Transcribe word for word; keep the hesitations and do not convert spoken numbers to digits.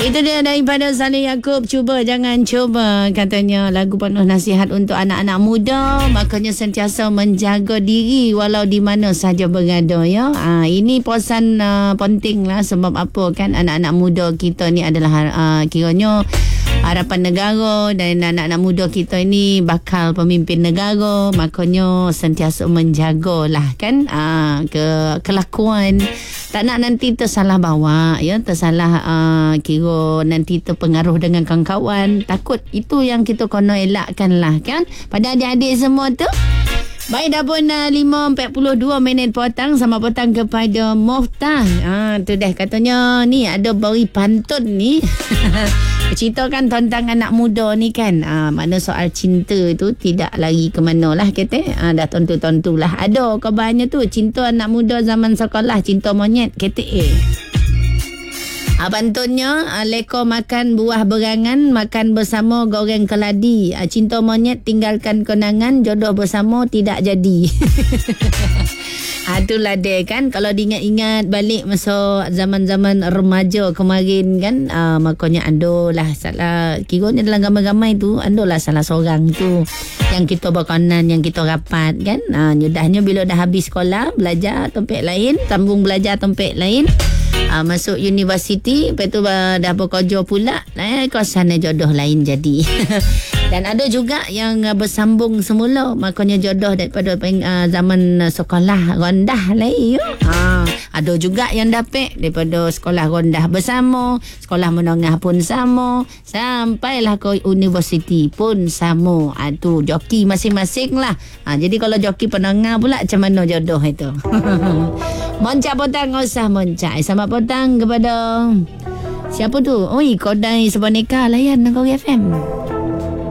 Itu dia daripada Saleh Yaakob. Cuba jangan cuba, katanya lagu penuh nasihat untuk anak-anak muda. Makanya sentiasa menjaga diri walau di mana saja berada, ya. Ha, ini pesan uh, penting lah. Sebab apa kan, anak-anak muda kita ni adalah uh, kiranya harapan negara, dan anak-anak muda kita ini bakal pemimpin negara. Makanya sentiasa menjagalah kan uh, ke kelakuan. Tak nak nanti tersalah bawa, ya, tersalah uh, kira nanti terpengaruh dengan kawan-kawan. Takut itu yang kita kena elakkan lah kan pada adik-adik semua tu. Baik, dah pun uh, lima empat puluh dua minit petang. Selamat petang kepada Moftah. Ha, tu dah katanya ni ada beri pantun ni. Ceritakan tentang anak muda ni kan. Ha, mana soal cinta tu tidak lari ke mana lah kata. Ha, dah tentu-tentu lah. Ada kabarnya tu cinta anak muda zaman sekolah, cinta monyet kata eh. Ha, pantunnya ha, leko makan buah berangan, makan bersama goreng keladi. Ha, cinta monyet tinggalkan kenangan, jodoh bersama tidak jadi. Ha, itulah dia kan. Kalau diingat-ingat balik masa zaman-zaman remaja kemarin kan, uh, makanya andolah salah, kiranya dalam ramai-ramai tu andolah salah seorang tu yang kita berkenan, yang kita rapat kan. Uh, nyudahnya bila dah habis sekolah, belajar tempat lain, sambung belajar tempat lain, uh, masuk universiti, lepas tu uh, dah bekerja pula, eh, kawasan jodoh lain jadi. Dan ada juga yang uh, bersambung semula, makanya jodoh daripada uh, zaman uh, sekolah rendah lain. Ha, ada juga yang dapat daripada sekolah rendah bersama, sekolah menengah pun sama, sampailah ke universiti pun sama. Ha, tu joki masing-masing lah. Ha, jadi kalau joki penengah pula, macam mana jodoh itu? Moncak petang, usah moncak. Selamat petang kepada siapa tu? Oi, Kodai Sebaneka layan Negeri F M.